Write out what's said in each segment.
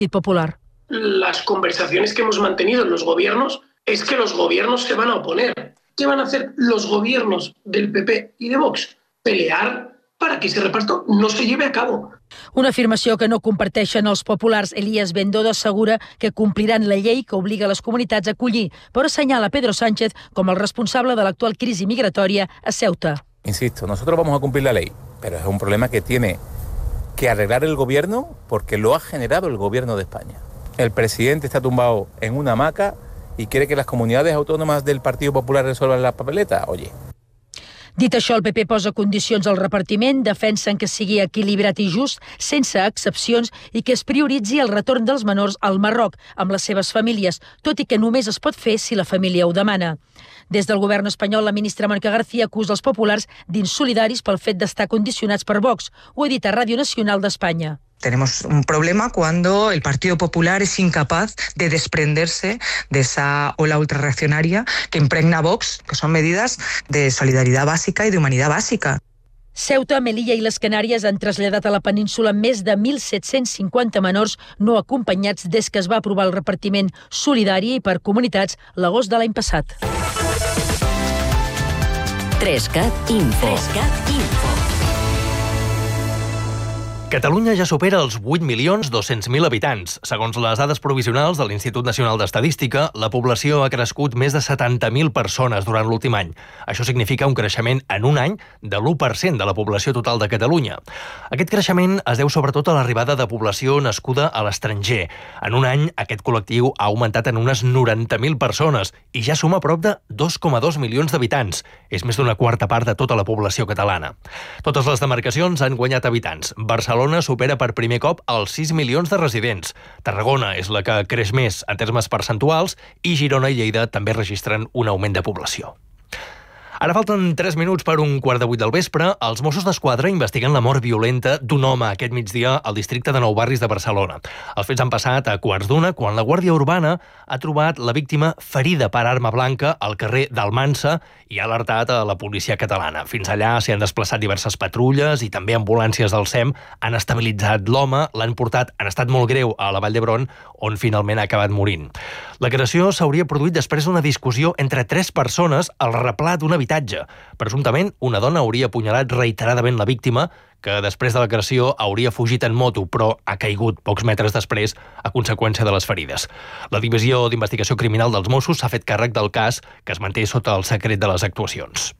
Popular. Las conversaciones que hemos mantenido en los gobiernos es que los gobiernos se van a oponer. ¿Qué van a hacer los gobiernos del PP y de Vox? Pelear para que ese reparto no se lleve a cabo. Una afirmació que no comparteixen els populars. Elías Bendodo assegura que compliran la llei que obliga a les comunitats a acollir, però assenyala Pedro Sánchez com el responsable de l'actual crisi migratòria a Ceuta. Insisto, nosotros vamos a cumplir la ley, pero es un problema que tiene que arreglar el gobierno porque lo ha generado el gobierno de España. El presidente está tumbado en una hamaca y quiere que las comunidades autónomas del Partido Popular resuelvan la papeleta. Oye. Dit això, el PP posa condicions al repartiment, defensen que sigui equilibrat i just, sense excepcions, i que es prioritzi el retorn dels menors al Marroc amb les seves famílies, tot i que només es pot fer si la família ho demana. Des del govern espanyol, la ministra Mónica García acusa els populars d'insolidaris pel fet d'estar condicionats per Vox. Ho ha dit a Ràdio Nacional d'Espanya. Tenemos un problema cuando el Partido Popular es incapaz de desprenderse de esa ola ultrarreaccionaria que impregna Vox, que son medidas de solidaridad básica y de humanidad básica. Ceuta, Melilla i les Canàries han traslladat a la península més de 1.750 menors no acompanyats des que es va aprovar el repartiment solidari per comunitats l'agost de l'any passat. 3CAT Info. Catalunya ja supera els 8.200.000 habitants. Segons les dades provisionals de l'Institut Nacional d'Estadística, la població ha crescut més de 70.000 persones durant l'últim any. Això significa un creixement en un any de l'1% de la població total de Catalunya. Aquest creixement es deu sobretot a l'arribada de població nascuda a l'estranger. En un any, aquest col·lectiu ha augmentat en unes 90.000 persones i ja suma prop de 2,2 milions d'habitants. És més d'una quarta part de tota la població catalana. Totes les demarcacions han guanyat habitants. Barcelona supera per primer cop els 6 milions de residents. Tarragona és la que creix més en termes percentuals i Girona i Lleida també registren un augment de població. Ara falten 3 minuts per 7:15 del vespre. Els Mossos d'Esquadra investiguen la mort violenta d'un home aquest migdia al districte de Nou Barris de Barcelona. Els fets han passat a 1:15 quan la Guàrdia Urbana ha trobat la víctima ferida per arma blanca al carrer d'Almansa i ha alertat a la policia catalana. Fins allà s'hi han desplaçat diverses patrulles i també ambulàncies del SEM han estabilitzat l'home, l'han portat en estat molt greu a la Vall d'Hebron, on finalment ha acabat morint. L'agressió s'hauria produït després d'una discussió entre 3 persones al replà d'un habitatge. Presumptament, una dona hauria apunyalat reiteradament la víctima, que després de l'agressió hauria fugit en moto, però ha caigut pocs metres després a conseqüència de les ferides. La Divisió d'Investigació Criminal dels Mossos s'ha fet càrrec del cas, que es manté sota el secret de les actuacions.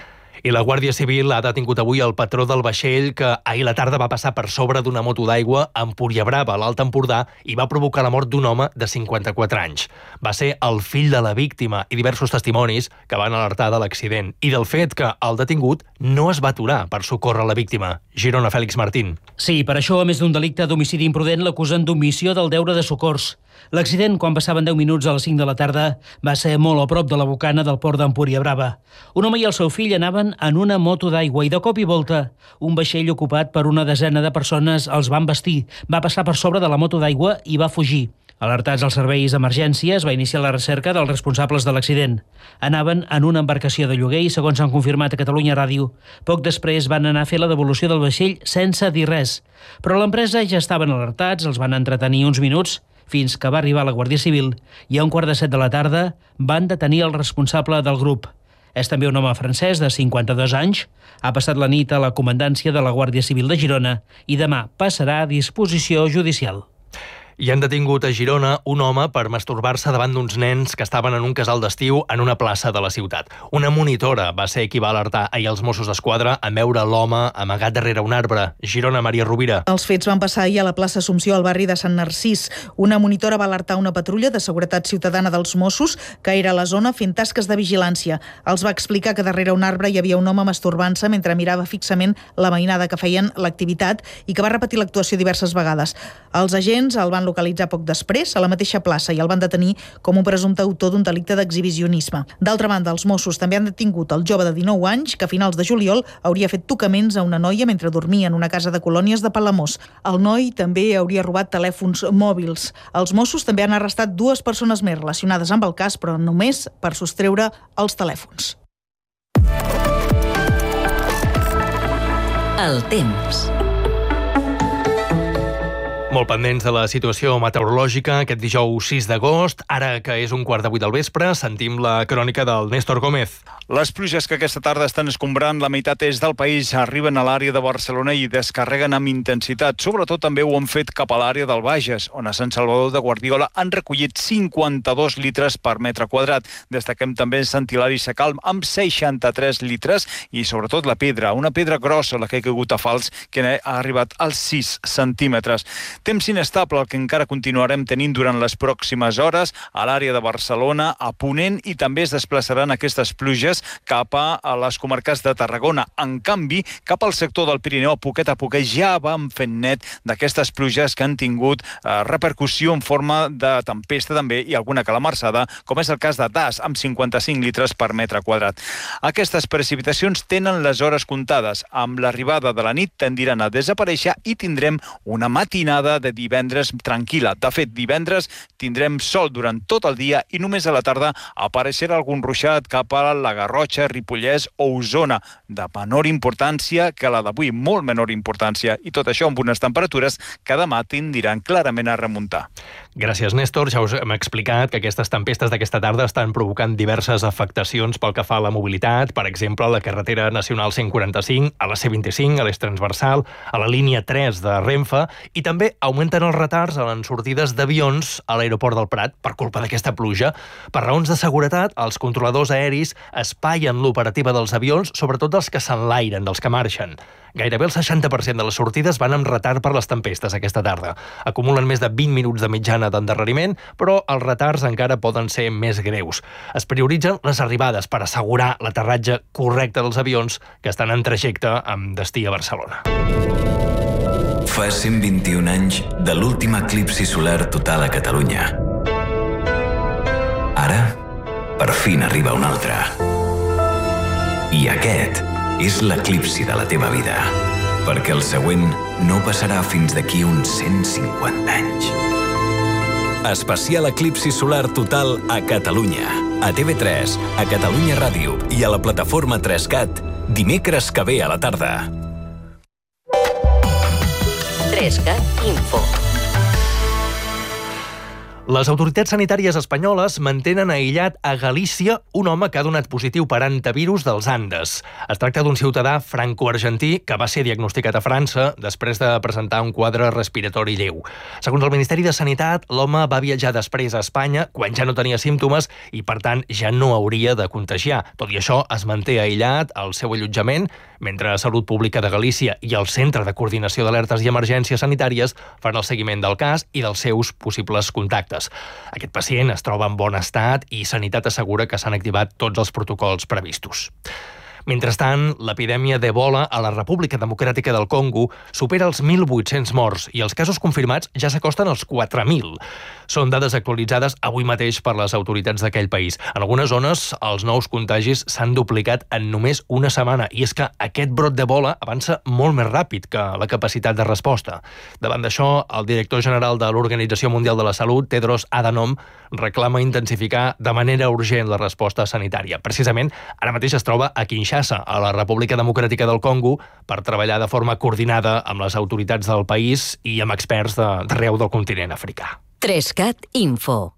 I la Guàrdia Civil ha detingut avui el patró del vaixell que ahir la tarda va passar per sobre d'una moto d'aigua a Empuriabrava, a l'Alt Empordà, i va provocar la mort d'un home de 54 anys. Va ser el fill de la víctima i diversos testimonis que van alertar de l'accident i del fet que el detingut no es va aturar per socórrer la víctima. Girona, Fèlix Martín. Sí, per això, a més d'un delicte d'homicidi imprudent, l'acusen d'omissió del deure de socors. L'accident, quan passaven 10 minuts a les 5 de la tarda, va ser molt a prop de la bocana del port d'Empuriabrava. Un home i el seu fill anaven en una moto d'aigua i de cop i volta un vaixell ocupat per una desena de persones els va embestir. Va passar per sobre de la moto d'aigua i va fugir. Alertats als serveis d'emergència, es va iniciar la recerca dels responsables de l'accident. Anaven en una embarcació de lloguer i, segons han confirmat a Catalunya Ràdio, poc després van anar a fer la devolució del vaixell sense dir res. Però l'empresa ja estaven alertats, els van entretenir uns minuts, fins que va arribar la Guàrdia Civil i a 7:15 de la tarda van detenir el responsable del grup. És també un home francès de 52 anys, ha passat la nit a la comandància de la Guàrdia Civil de Girona i demà passarà a disposició judicial. I han detingut a Girona un home per masturbar-se davant d'uns nens que estaven en un casal d'estiu en una plaça de la ciutat. Una monitora va ser qui va alertar ahir els Mossos d'Esquadra en veure l'home amagat darrere un arbre. Girona, Maria Rovira. Els fets van passar ahir a la plaça Assumpció, al barri de Sant Narcís. Una monitora va alertar una patrulla de seguretat ciutadana dels Mossos que era a la zona fent tasques de vigilància. Els va explicar que darrere un arbre hi havia un home masturbant-se mentre mirava fixament la mainada que feien l'activitat i que va repetir l'actuació diverses vegades. Els agents el van localitzar poc després a la mateixa plaça i el van detenir com un presumpte autor d'un delicte d'exhibicionisme. D'altra banda, els Mossos també han detingut el jove de 19 anys que a finals de juliol hauria fet tocaments a una noia mentre dormia en una casa de colònies de Palamós. El noi també hauria robat telèfons mòbils. Els Mossos també han arrestat 2 persones més relacionades amb el cas, però només per sostreure els telèfons. El temps. Molt pendents de la situació meteorològica aquest dijous 6 d'agost. Ara que és 7:45 del vespre, sentim la crònica del Néstor Gómez. Les pluges que aquesta tarda estan escombrant la meitat est del país arriben a l'àrea de Barcelona i descarreguen amb intensitat. Sobretot també ho han fet cap a l'àrea del Bages, on a Sant Salvador de Guardiola han recollit 52 litres per metre quadrat. Destaquem també Sant Hilari Sacalm amb 63 litres i sobretot la pedra, una pedra grossa, la que ha caigut a Fals, que ha arribat als 6 centímetres. Temps inestable el que encara continuarem tenint durant les pròximes hores a l'àrea de Barcelona, a Ponent, i també es desplaçaran aquestes pluges cap a les comarques de Tarragona. En canvi, cap al sector del Pirineu, a poquet ja vam fent net d'aquestes pluges que han tingut repercussió en forma de tempesta també i alguna calamarsada, com és el cas de Das, amb 55 litres per metre quadrat. Aquestes precipitacions tenen les hores comptades. Amb l'arribada de la nit tendiran a desaparèixer i tindrem una matinada de divendres tranquil·la. De fet, divendres tindrem sol durant tot el dia i només a la tarda apareixerà algun ruixat cap a la Garrotxa, Ripollès o Osona, de menor importància que la d'avui, molt menor importància, i tot això amb unes temperatures que demà tendiran clarament a remuntar. Gràcies, Néstor. Ja us hem explicat que aquestes tempestes d'aquesta tarda estan provocant diverses afectacions pel que fa a la mobilitat, per exemple, a la carretera nacional 145, a la C25, a l'eix transversal, a la línia 3 de Renfe, i també augmenten els retards a les sortides d'avions a l'aeroport del Prat per culpa d'aquesta pluja. Per raons de seguretat, els controladors aeris espaien l'operativa dels avions, sobretot dels que s'enlairen, dels que marxen. Gairebé el 60% de les sortides van amb retard per les tempestes aquesta tarda. Acumulen més de 20 minuts de mitjana d'endarreriment, però els retards encara poden ser més greus. Es prioritzen les arribades per assegurar l'aterratge correcte dels avions que estan en trajecte amb destí a Barcelona. Fa 121 anys de l'últim eclipsi solar total a Catalunya. Ara, per fi n'arriba un altre. I aquest és l'eclipsi de la teva vida, perquè el següent no passarà fins d'aquí uns 150 anys. Especial eclipsi solar total a Catalunya. A TV3, a Catalunya Ràdio i a la plataforma 3CAT, dimecres que ve a la tarda. 3CAT Info. Les autoritats sanitàries espanyoles mantenen aïllat a Galícia un home que ha donat positiu per hantavirus dels Andes. Es tracta d'un ciutadà franco-argentí que va ser diagnosticat a França després de presentar un quadre respiratori lleu. Segons el Ministeri de Sanitat, l'home va viatjar després a Espanya quan ja no tenia símptomes i, per tant, ja no hauria de contagiar. Tot i això, es manté aïllat al seu allotjament, mentre Salut Pública de Galícia i el Centre de Coordinació d'Alertes i Emergències Sanitàries fan el seguiment del cas i dels seus possibles contactes. Aquest pacient es troba en bon estat i Sanitat assegura que s'han activat tots els protocols previstos. Mentrestant, l'epidèmia d'Ebola a la República Democràtica del Congo supera els 1.800 morts i els casos confirmats ja s'acosten als 4.000. Són dades actualitzades avui mateix per les autoritats d'aquell país. En algunes zones, els nous contagis s'han duplicat en només una setmana i és que aquest brot d'Ebola avança molt més ràpid que la capacitat de resposta. Davant d'això, el director general de l'Organització Mundial de la Salut, Tedros Adhanom, reclama intensificar de manera urgent la resposta sanitària. Precisament, ara mateix es troba a Kinshasa, a la República Democràtica del Congo, per treballar de forma coordinada amb les autoritats del país i amb experts d'arreu del continent africà. 3CAT Info.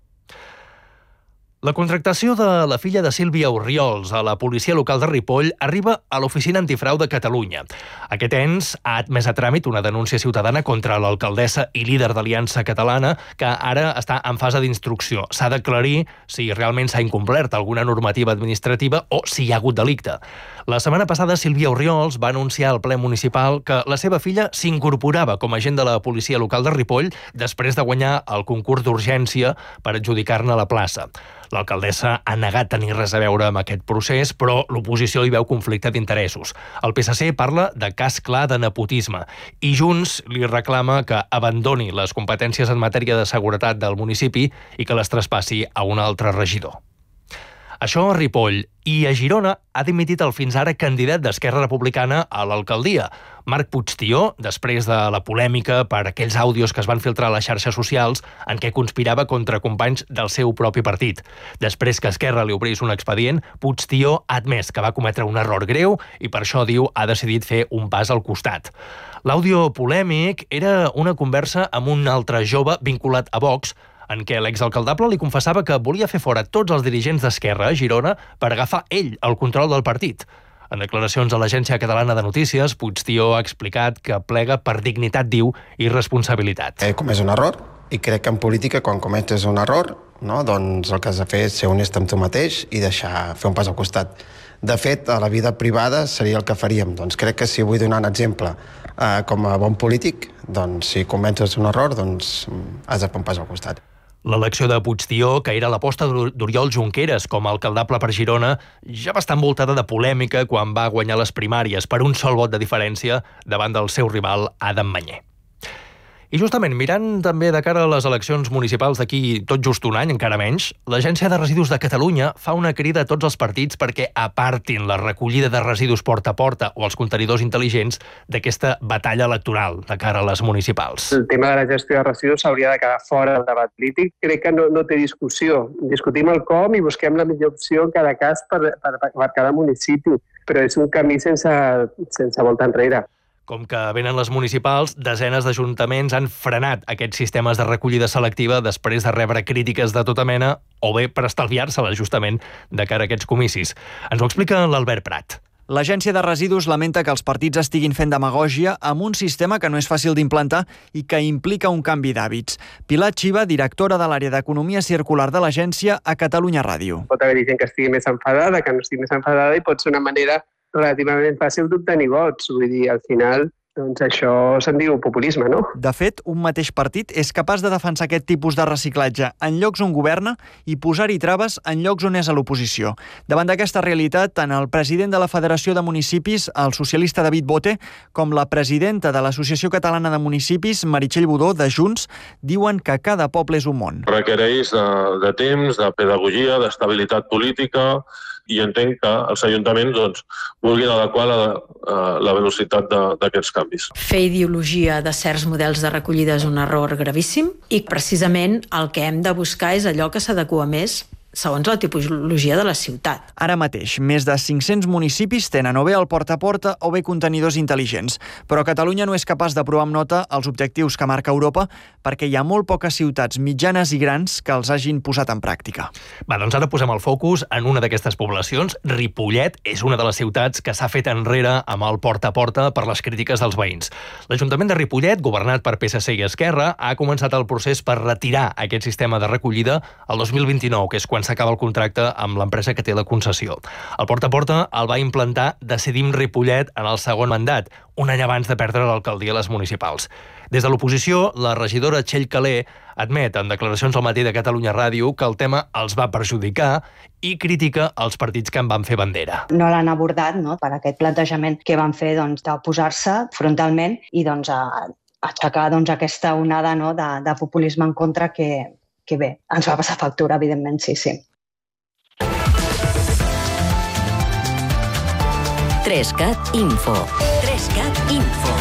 La contractació de la filla de Sílvia Orriols a la policia local de Ripoll arriba a l'Oficina Antifrau de Catalunya. Aquest ens ha admès a tràmit una denúncia ciutadana contra l'alcaldessa i líder d'Aliança Catalana que ara està en fase d'instrucció. S'ha d'aclarir si realment s'ha incomplert alguna normativa administrativa o si hi ha hagut delicte. La setmana passada, Sílvia Orriols va anunciar al ple municipal que la seva filla s'incorporava com a agent de la policia local de Ripoll després de guanyar el concurs d'urgència per adjudicar-ne la plaça. L'alcaldessa ha negat tenir res a veure amb aquest procés, però l'oposició hi veu conflicte d'interessos. El PSC parla de cas clar de nepotisme i Junts li reclama que abandoni les competències en matèria de seguretat del municipi i que les traspassi a un altre regidor. Això a Ripoll. I a Girona ha dimitit el fins ara candidat d'Esquerra Republicana a l'alcaldia. Marc Puigtió, després de la polèmica per aquells àudios que es van filtrar a les xarxes socials en què conspirava contra companys del seu propi partit. Després que Esquerra li obrís un expedient, Puigtió ha admès que va cometre un error greu i per això, diu, ha decidit fer un pas al costat. L'àudio polèmic era una conversa amb un altre jove vinculat a Vox, en què l'exalcaldable li confessava que volia fer fora tots els dirigents d'Esquerra a Girona per agafar ell el control del partit. En declaracions a l'Agència Catalana de Notícies, Puigtió ha explicat que plega per dignitat, diu, i responsabilitat. He comès un error i crec que en política, quan cometes un error, doncs el que has de fer és ser honest amb tu mateix i deixar fer un pas al costat. De fet, a la vida privada seria el que faríem. Doncs crec que si vull donar un exemple com a bon polític, doncs si comences un error, doncs has de fer un pas al costat. L'elecció de Puigtió, que era l'aposta d'Oriol Junqueras com a alcaldable per Girona, ja va estar envoltada de polèmica quan va guanyar les primàries per un sol vot de diferència davant del seu rival Adam Mañé. I justament, mirant també de cara a les eleccions municipals d'aquí tot just un any, encara menys, l'Agència de Residus de Catalunya fa una crida a tots els partits perquè apartin la recollida de residus porta a porta o els contenidors intel·ligents d'aquesta batalla electoral de cara a les municipals. El tema de la gestió de residus s'hauria de quedar fora del debat polític. Crec que no té discussió. Discutim el com i busquem la millor opció en cada cas per cada municipi, però és un camí sense volta enrere. Com que venen les municipals, desenes d'ajuntaments han frenat aquests sistemes de recollida selectiva després de rebre crítiques de tota mena o bé per estalviar-se-les justament de cara a aquests comicis. Ens ho explica l'Albert Prat. L'Agència de Residus lamenta que els partits estiguin fent demagògia amb un sistema que no és fàcil d'implantar i que implica un canvi d'hàbits. Pilar Xiva, directora de l'àrea d'Economia Circular de l'agència a Catalunya Ràdio. Pot haver-hi gent que estigui més enfadada, que no estigui més enfadada i pot ser una manera relativament fàcil d'obtenir vots. Vull dir, al final, doncs això se'n diu populisme, no? De fet, un mateix partit és capaç de defensar aquest tipus de reciclatge en llocs on governa i posar-hi traves en llocs on és a l'oposició. Davant d'aquesta realitat, tant el president de la Federació de Municipis, el socialista David Bote, com la presidenta de l'Associació Catalana de Municipis, Meritxell Budó, de Junts, diuen que cada poble és un món. Requereix de temps, de pedagogia, d'estabilitat política, i entenc que els ajuntaments vulguin adequar la velocitat d'aquests canvis. Fer ideologia de certs models de recollida és un error gravíssim i precisament el que hem de buscar és allò que s'adequa més segons la tipologia de la ciutat. Ara mateix, més de 500 municipis tenen o bé el porta a porta o bé contenidors intel·ligents, però Catalunya no és capaç d'aprovar amb nota els objectius que marca Europa perquè hi ha molt poques ciutats mitjanes i grans que els hagin posat en pràctica. Doncs ara posem el focus en una d'aquestes poblacions. Ripollet és una de les ciutats que s'ha fet enrere amb el porta a porta per les crítiques dels veïns. L'Ajuntament de Ripollet, governat per PSC i Esquerra, ha començat el procés per retirar aquest sistema de recollida el 2029, que és quan s'acaba el contracte amb l'empresa que té la concessió. El porta a porta el va implantar Decidim Ripollet en el segon mandat, un any abans de perdre l'alcaldia a les municipals. Des de l'oposició, la regidora Txell Calé admet en declaracions al Matí de Catalunya Ràdio que el tema els va perjudicar i critica els partits que en van fer bandera. No l'han abordat, per aquest plantejament que van fer d'oposar-se frontalment i aixecar aquesta onada de populisme en contra que bé, ens va passar factura, evidentment, sí. 3CAT Info. 3CAT Info.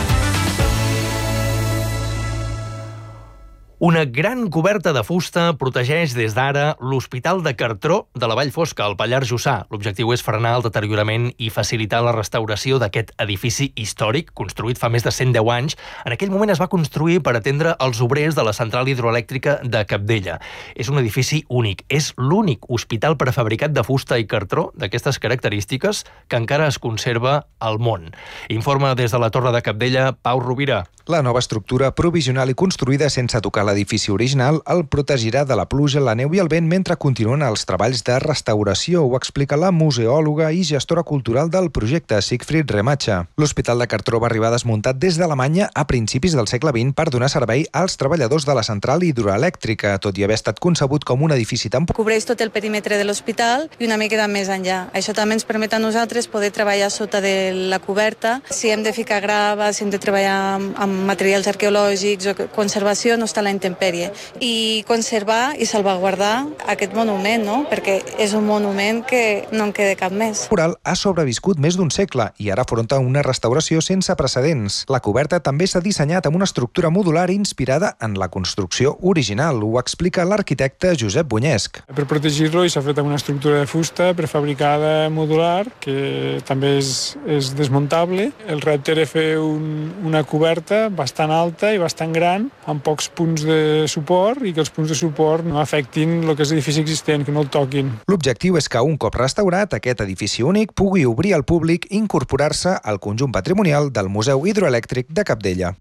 Una gran coberta de fusta protegeix des d'ara l'Hospital de Cartró de la Vall Fosca, al Pallars Jussà. L'objectiu és frenar el deteriorament i facilitar la restauració d'aquest edifici històric, construït fa més de 110 anys. En aquell moment es va construir per atendre els obrers de la central hidroelèctrica de Cabdella. És un edifici únic. És l'únic hospital prefabricat de fusta i cartró d'aquestes característiques que encara es conserva al món. Informa des de la Torre de Cabdella, Pau Rovira. La nova estructura provisional i construïda sense tocar l'edifici original el protegirà de la pluja, la neu i el vent mentre continuen els treballs de restauració, ho explica la museòloga i gestora cultural del projecte, Sigfrid Remacha. L'Hospital de Cartró va arribar desmuntat des d'Alemanya a principis del segle XX per donar servei als treballadors de la central hidroelèctrica, tot i haver estat concebut com un edifici temporal. Cobreix tot el perímetre de l'hospital i una mica més enllà. Això també ens permet a nosaltres poder treballar sota de la coberta. Si hem de ficar grava, si hem de treballar amb materials arqueològics o conservació, no està la intempèrie i conservar i salvaguardar aquest monument, no? Perquè és un monument que no en queda cap més. El mural ha sobreviscut més d'un segle i ara afronta una restauració sense precedents. La coberta també s'ha dissenyat amb una estructura modular inspirada en la construcció original, ho explica l'arquitecte Josep Bunyesc. Per protegir-lo s'ha fet amb una estructura de fusta prefabricada modular, que també és desmuntable. El repte era fer una coberta bastant alta i bastant gran, amb pocs punts de suport i que els punts de suport no afectin el que és l'edifici existent, que no el toquin. L'objectiu és que un cop restaurat, aquest edifici únic pugui obrir al públic i incorporar-se al conjunt patrimonial del Museu Hidroelèctric de Capdella.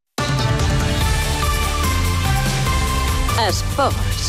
Esports.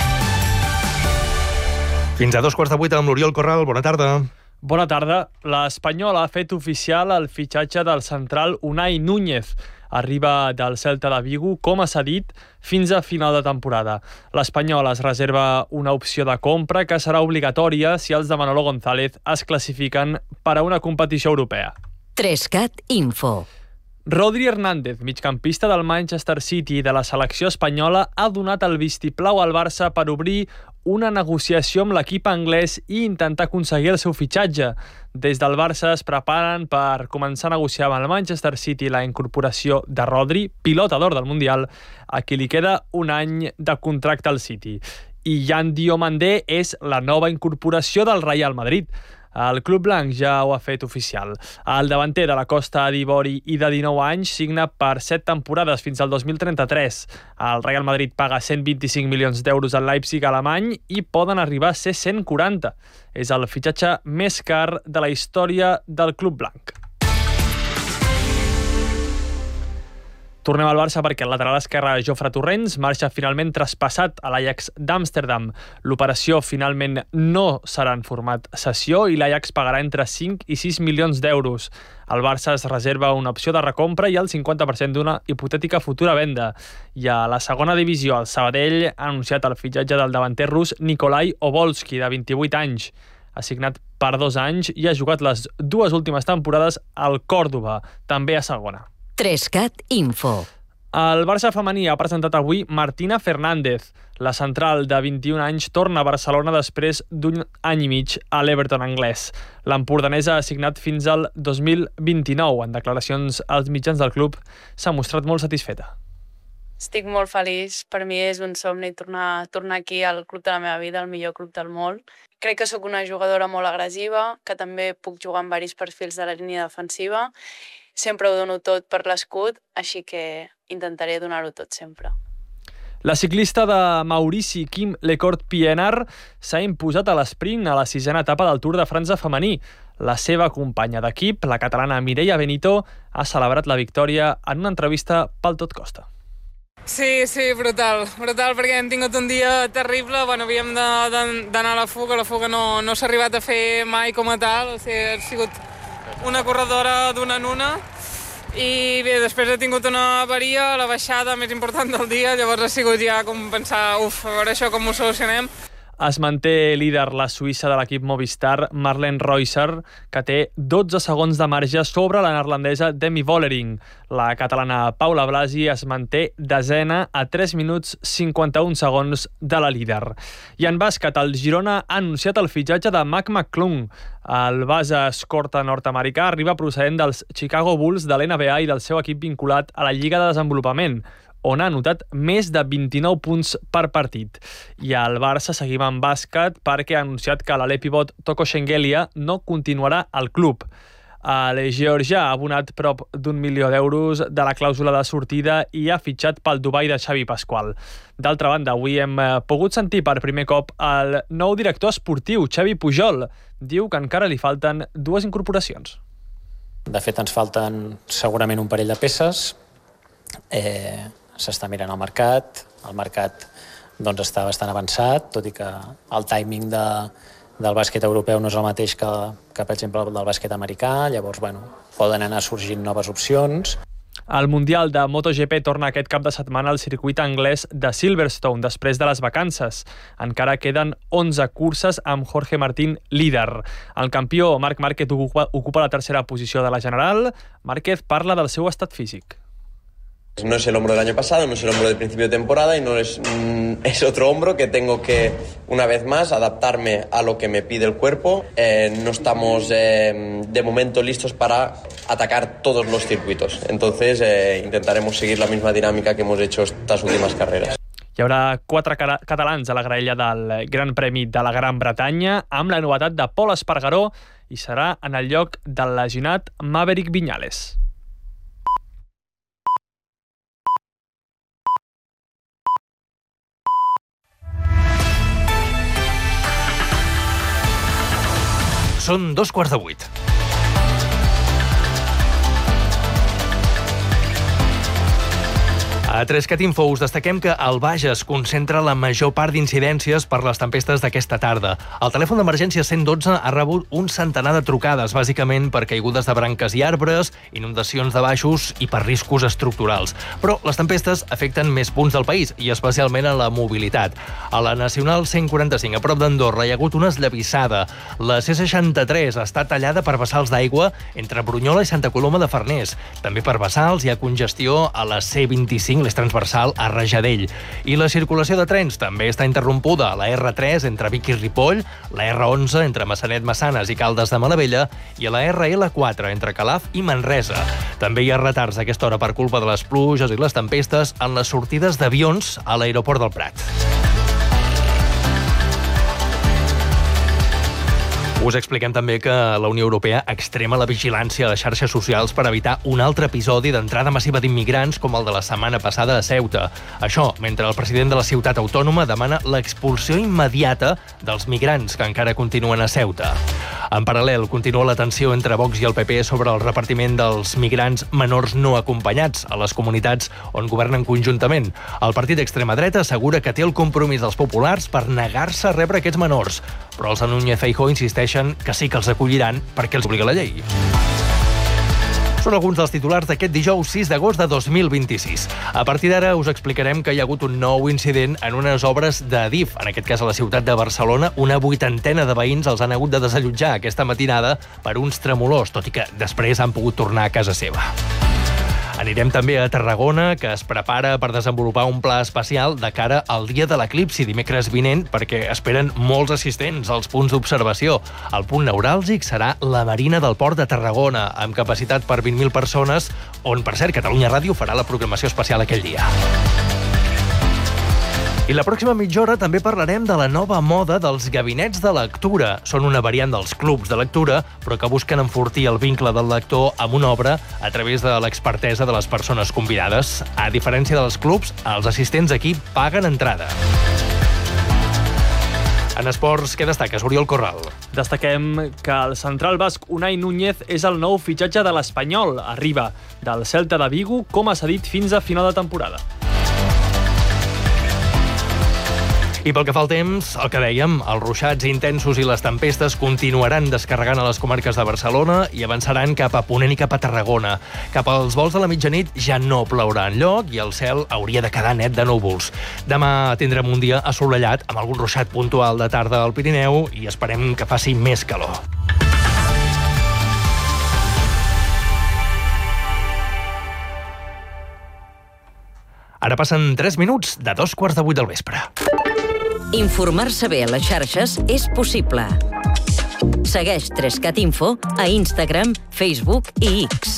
Fins a 7:15 amb l'Oriol Corral. Bona tarda. Bona tarda. L'Espanyol ha fet oficial el fitxatge del central Unai Núñez. Arriba del Celta de Vigo, com s'ha dit, fins a final de temporada. L'Espanyol es reserva una opció de compra que serà obligatòria si els de Manolo González es classifiquen per a una competició europea. 3CAT Info. Rodri Hernández, migcampista del Manchester City i de la selecció espanyola, ha donat el vistiplau al Barça per obrir una negociació amb l'equip anglès i intentar aconseguir el seu fitxatge. Des del Barça es preparen per començar a negociar amb el Manchester City la incorporació de Rodri, pilota d'or del Mundial, a qui li queda un any de contracte al City. I Yan Diomandé és la nova incorporació del Real Madrid. El club blanc ja ho ha fet oficial. El davanter de la Costa d'Ivori i de 19 anys signa per 7 temporades fins al 2033. El Real Madrid paga 125 milions d'euros al Leipzig alemany i poden arribar a ser 140. És el fitxatge més car de la història del club blanc. Tornem al Barça perquè el lateral esquerre Jofre Torrents marxa finalment traspassat a l'Ajax d'Amsterdam. L'operació finalment no serà en format cessió i l'Ajax pagarà entre 5 i 6 milions d'euros. El Barça es reserva una opció de recompra i el 50% d'una hipotètica futura venda. I a la segona divisió, el Sabadell ha anunciat el fitxatge del davanter rus Nikolai Obolski, de 28 anys. Ha signat per 2 anys i ha jugat les 2 últimes temporades al Còrdova, també a segona. 3CAT Info. El Barça femení ha presentat avui Martina Fernández. La central de 21 anys torna a Barcelona després d'un any i mig a l'Everton anglès. L'empordanesa ha signat fins al 2029. En declaracions als mitjans del club s'ha mostrat molt satisfeta. Estic molt feliç. Per mi és un somni tornar aquí al club de la meva vida, al millor club del món. Crec que sóc una jugadora molt agressiva, que també puc jugar amb diversos perfils de la línia defensiva. Sempre ho dono tot per l'escut, així que intentaré donar-ho tot sempre. La ciclista de Maurici, Kim Lecourt-Pienaar, s'ha imposat a l'esprint a la 6a etapa del Tour de França femení. La seva companya d'equip, la catalana Mireia Benito, ha celebrat la victòria en una entrevista pel Tot Costa. Sí, brutal, perquè hem tingut un dia terrible, havíem d'anar a la fuga no s'ha arribat a fer mai com a tal, ha sigut una corredora d'una en una i bé, després he tingut una avaria, la baixada més important del dia, llavors ha sigut ja com pensar, a veure això com ho solucionem. Es manté líder la suïssa de l'equip Movistar, Marlene Reusser, que té 12 segons de marge sobre la neerlandesa Demi Vollering. La catalana Paula Blasi es manté desena a 3 minuts 51 segons de la líder. I en bàsquet, el Girona ha anunciat el fitxatge de Mac McClung. El base escorta nord-americà arriba procedent dels Chicago Bulls de l'NBA i del seu equip vinculat a la Lliga de Desenvolupament, on ha anotat més de 29 punts per partit. I el Barça seguim en bàsquet perquè ha anunciat que l'alè pivot Toko Shengelia no continuarà al club. El georgià ha abonat prop d'1 milió d'euros de la clàusula de sortida i ha fitxat pel Dubai de Xavi Pasqual. D'altra banda, avui hem pogut sentir per primer cop el nou director esportiu, Xavi Pujol. Diu que encara li falten 2 incorporacions. De fet, ens falten segurament un parell de peces. S'està mirant el mercat està bastant avançat, tot i que el timing del bàsquet europeu no és el mateix que per exemple, del bàsquet americà, llavors, poden anar sorgint noves opcions. El Mundial de MotoGP torna aquest cap de setmana al circuit anglès de Silverstone, després de les vacances. Encara queden 11 curses amb Jorge Martín líder. El campió Marc Márquez ocupa la tercera posició de la general. Márquez parla del seu estat físic. No es el hombro del año pasado, no es el hombro del principio de temporada y no es otro hombro que tengo que, una vez más, adaptarme a lo que me pide el cuerpo. No estamos de momento listos para atacar todos los circuitos. Entonces intentaremos seguir la misma dinámica que hemos hecho estas últimas carreras. Hi haurà 4 catalans a la graella del Gran Premi de la Gran Bretanya amb la novetat de Pol Espargaró i serà en el lloc del lesionat Maverick Viñales. Són 7:15. A Trescat Info us destaquem que el Bages concentra la major part d'incidències per les tempestes d'aquesta tarda. El telèfon d'emergència 112 ha rebut un centenar de trucades, bàsicament per caigudes de branques i arbres, inundacions de baixos i per riscos estructurals. Però les tempestes afecten més punts del país i especialment a la mobilitat. A la Nacional 145, a prop d'Andorra, hi ha hagut una esllavissada. La C63 està tallada per vessals d'aigua entre Brunyola i Santa Coloma de Farners. També per vessals hi ha congestió a la C25, l'eix transversal a Rajadell. I la circulació de trens també està interrompuda a la R3 entre Vic i Ripoll, la R11 entre Massanet-Massanes i Caldes de Malavella i a la RL4 entre Calaf i Manresa. També hi ha retards a aquesta hora per culpa de les pluges i les tempestes en les sortides d'avions a l'aeroport del Prat. Us expliquem també que la Unió Europea extrema la vigilància a les xarxes socials per evitar un altre episodi d'entrada massiva d'immigrants com el de la setmana passada a Ceuta. Això, mentre el president de la ciutat autònoma demana l'expulsió immediata dels migrants que encara continuen a Ceuta. En paral·lel, continua la tensió entre Vox i el PP sobre el repartiment dels migrants menors no acompanyats a les comunitats on governen conjuntament. El partit d'extrema dreta assegura que té el compromís dels populars per negar-se a rebre aquests menors, però els Núñez Feijóo insisteixen que sí que els acolliran perquè els obliga la llei. Són alguns dels titulars d'aquest dijous 6 d'agost de 2026. A partir d'ara us explicarem que hi ha hagut un nou incident en unes obres d'Adif, en aquest cas a la ciutat de Barcelona. Una 80ena de veïns els han hagut de desallotjar aquesta matinada per uns tremolors, tot i que després han pogut tornar a casa seva. Anirem també a Tarragona, que es prepara per desenvolupar un pla especial de cara al dia de l'eclipsi dimecres vinent, perquè esperen molts assistents als punts d'observació. El punt neuràlgic serà la Marina del Port de Tarragona, amb capacitat per 20.000 persones, on, per cert, Catalunya Ràdio farà la programació especial aquell dia. I la pròxima mitja hora també parlarem de la nova moda dels gabinets de lectura. Són una variant dels clubs de lectura, però que busquen enfortir el vincle del lector amb una obra a través de l'expertesa de les persones convidades. A diferència dels clubs, els assistents aquí paguen entrada. En esports, què destaques, Oriol Corral? Destaquem que el central basc Unai Núñez és el nou fitxatge de l'Espanyol. Arriba del Celta de Vigo com a cedit fins a final de temporada. I pel que fa al temps, el que dèiem, els ruixats intensos i les tempestes continuaran descarregant a les comarques de Barcelona i avançaran cap a Ponent i cap a Tarragona. Cap als volts de la mitjanit ja no plourà enlloc i el cel hauria de quedar net de núvols. Demà tindrem un dia assolellat amb algun ruixat puntual de tarda al Pirineu i esperem que faci més calor. Ara passen 3 minuts de 7:15 del vespre. Informar-se bé a les xarxes és possible. Segueix Trescat Info a Instagram, Facebook i X.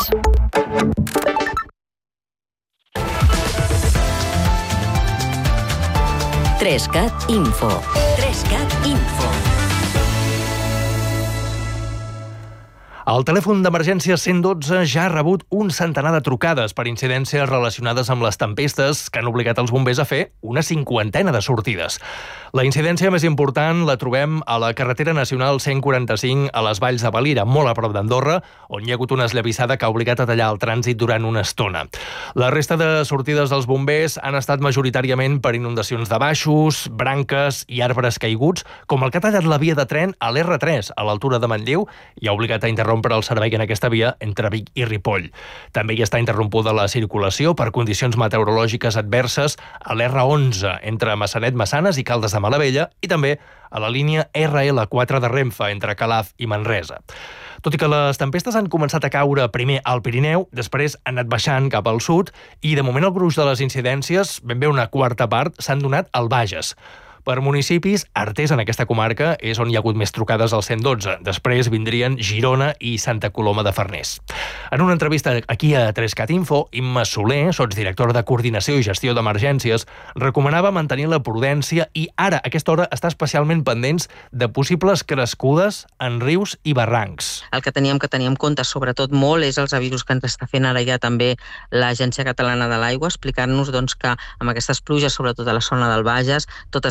Trescat Info. Trescat Info. El telèfon d'emergència 112 ja ha rebut un centenar de trucades per incidències relacionades amb les tempestes que han obligat els bombers a fer una 50ena de sortides. La incidència més important la trobem a la carretera nacional 145 a les Valls de Valira, molt a prop d'Andorra, on hi ha hagut una esllavissada que ha obligat a tallar el trànsit durant una estona. La resta de sortides dels bombers han estat majoritàriament per inundacions de baixos, branques i arbres caiguts, com el que ha tallat la via de tren a l'R3, a l'altura de Manlleu, i ha obligat a interrompre el servei en aquesta via entre Vic i Ripoll. També hi està interrompuda la circulació per condicions meteorològiques adverses a l'R11, entre Massanet-Massanes i Caldes de Malavella, i també a la línia RL4 de Renfe, entre Calaf i Manresa. Tot i que les tempestes han començat a caure primer al Pirineu, després han anat baixant cap al sud i, de moment, el gruix de les incidències, ben bé una quarta part, s'han donat al Bages. Per municipis, Artés, en aquesta comarca, és on hi ha hagut més trucades al 112. Després vindrien Girona i Santa Coloma de Farners. En una entrevista aquí a 3cat Info, Imma Soler, sotsdirectora de Coordinació i Gestió d'Emergències, recomanava mantenir la prudència i ara, a aquesta hora, està especialment pendents de possibles crescudes en rius i barrancs. El que teníem que tenir en compte, sobretot molt, és els avisos que ens està fent ara ja també l'Agència Catalana de l'Aigua, explicant-nos que amb aquestes pluges, sobretot a la zona del Bages, totes